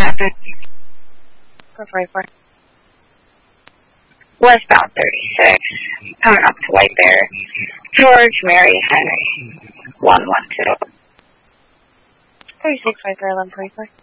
traffic. 444. Westbound 36, coming up to White Bear. George Mary Henry, 112. 36 White Bear, 1144.